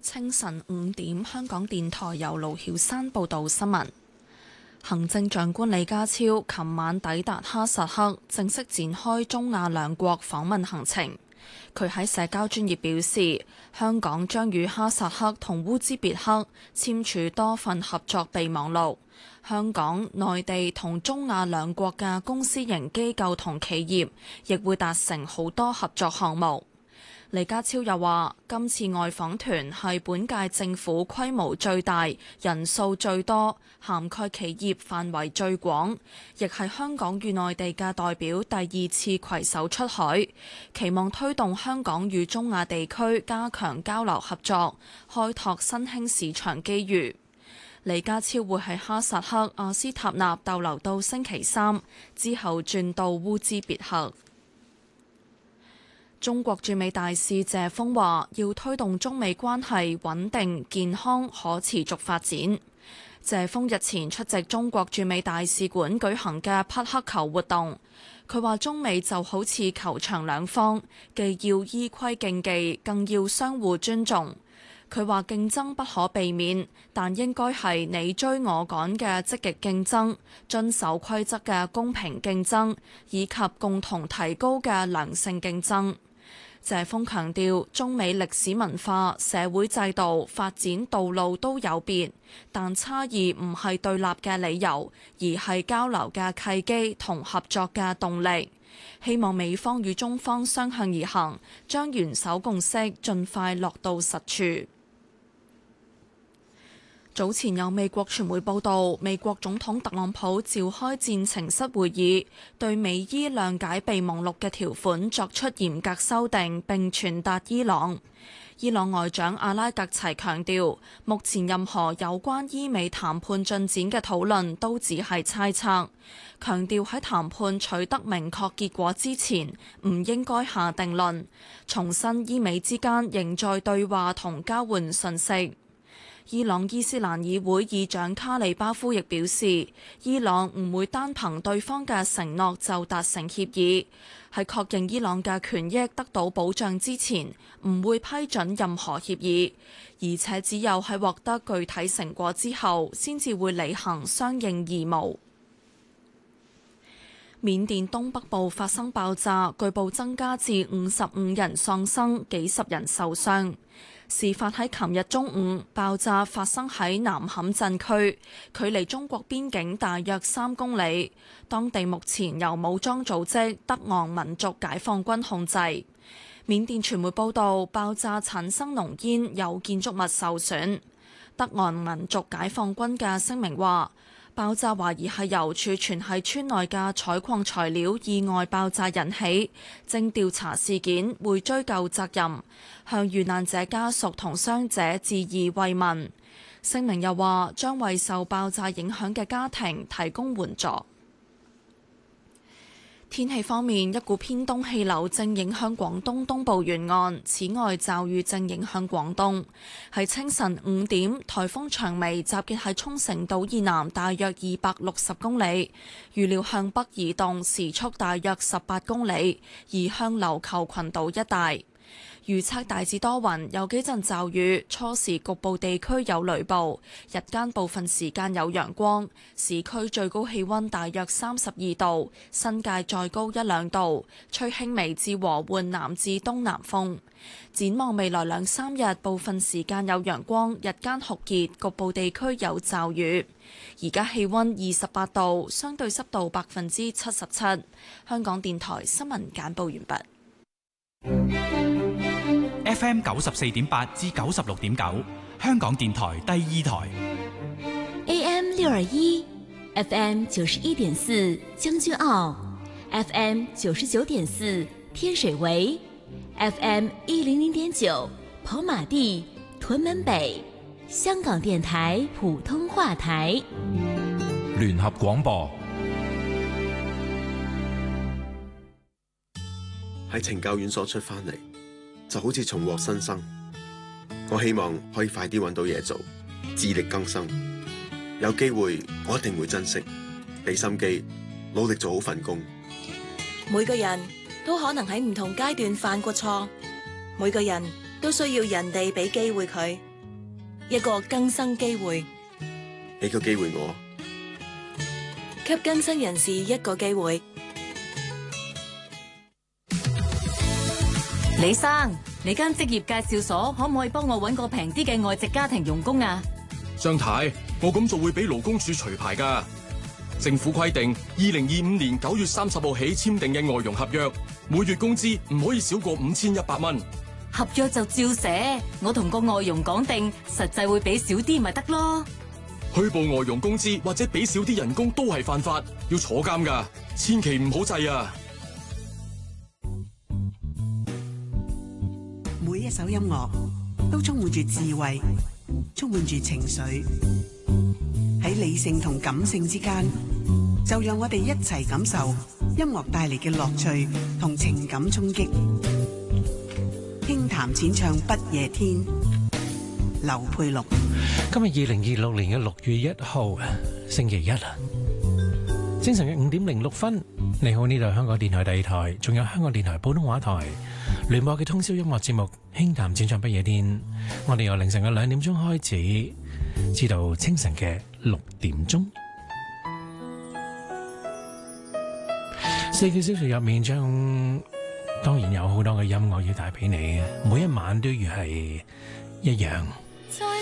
清晨5點，香港電台由盧曉山報道新聞。行政長官李家超琴晚抵達哈薩克，正式展開中亞兩國訪問行程。佢喺社交專頁表示，香港將與哈薩克同烏茲別克簽署多份合作備忘錄。香港、內地同中亞兩國嘅公私營機構同企業亦會達成好多合作項目。李家超又話，今次外訪團係本屆政府規模最大、人數最多、涵蓋企業範圍最廣，亦係香港與內地嘅代表第二次攜手出海，期望推動香港與中亞地區加強交流合作，開拓新興市場機遇。李家超會喺哈薩克阿斯塔納逗留到星期三，之後轉到烏茲別克。中國駐美大使謝鋒話，要推動中美關係穩定、健康、可持續發展。謝鋒日前出席中國駐美大使館舉行嘅匹克球活動，佢話中美就好似球場兩方，既要依規競技，更要相互尊重。佢話競爭不可避免，但應該係你追我趕嘅積極競爭，遵守規則嘅公平競爭，以及共同提高嘅良性競爭。謝鋒強調，中美歷史文化、社會制度、發展道路都有別，但差異唔係對立嘅理由，而係交流嘅契機同合作嘅動力。希望美方與中方相向而行，將元首共識盡快落到實處。早前有美國傳媒報道，美國總統特朗普召開戰情室會議，對美伊諒解備忘錄嘅條款作出嚴格修訂，並傳達伊朗。伊朗外長阿拉格齊強調，目前任何有關伊美談判進展嘅討論都只係猜測，強調喺談判取得明確結果之前，唔應該下定論，重申伊美之間仍在對話同交換信息。伊朗伊斯蘭議會議長卡里巴夫亦表示，伊朗唔會單憑對方嘅承諾就達成協議，喺確認伊朗嘅權益得到保障之前，唔會批准任何協議，而且只有喺獲得具體成果之後，先至會履行相應義務。緬甸東北部發生爆炸，據報增加至55人喪生，幾十人受傷。事發喺琴日中午，爆炸發生喺南坎鎮區，距離中國邊境大約3公里。當地目前由武裝組織德昂民族解放軍控制。緬甸傳媒報道，爆炸產生濃煙，有建築物受損。德昂民族解放軍嘅聲明話，爆炸懷疑係由儲存喺村內嘅採礦材料意外爆炸引起，正調查事件，會追究責任，向遇難者家屬同傷者致以慰問。聲明又話，將為受爆炸影響嘅家庭提供援助。天氣方面，一股偏東氣流正影響廣東東部沿岸，此外驟雨正影響廣東。喺清晨5點，颱風長眉集結喺沖繩島以南大約260公里，預料向北移動，時速大約18公里，移向琉球群島一帶。預測大致多雲，有幾陣驟雨，初時局部地區有雷暴，日間部分時間有陽光。市區最高氣溫大約32度，新界再高1-2度，吹輕微至和緩南至東南風。展望未來2-3日，部分時間有陽光，日間酷熱，局部地區有驟雨。而家氣溫28度，相對濕度77%。香港電台新聞簡報完畢。 FM 94.8至96.9，香港電台第2台。 AM 621 FM 91.4將軍澳 FM 99.4天水圍 FM 100.9跑馬地屯門北，香港電台普通話台。 聯合廣播。 喺懲教院所出返嚟，就好似重獲新生。我希望可以快啲揾到嘢做，自力更生。有機會我一定會珍惜，俾心機，努力做好份工。 每個人都可能喺唔同階段犯過錯，每個人都需要人哋俾機會佢。 一個更生機會， 俾個機會我， 給更生人士一個機會。 李生，你間職業介紹所可唔可以幫我搵個平啲嘅外籍家庭傭工啊？ 張太，我咁做會俾勞工處除牌㗎。政府規定，2025年9月30號起簽訂嘅外傭合約，每月工資唔可以少過5100蚊。 合約就照寫，我同個外傭講定，實際會俾少啲咪得咯。 虛報外傭工資或者俾少啲人工都係犯法，要坐監㗎，千祈唔好制啊！ 每一首音樂都充滿住智慧，充滿住情緒，喺理性同感性之間，就讓我哋一齊感受音樂帶嚟嘅樂趣同情感衝擊。輕談淺唱不夜天，劉佩祿。 今日2026年嘅6月1號，星期一啊，清晨嘅5點06分。你好，呢度係香港電台第二台，仲有香港電台普通話台聯播嘅通宵音樂節目《輕談淺唱不夜天》。我哋由凌晨嘅2點鐘開始，至到清晨嘅6點鐘。4個小時入面，當然有好多嘅音樂要帶俾你，每一晚都要係一樣。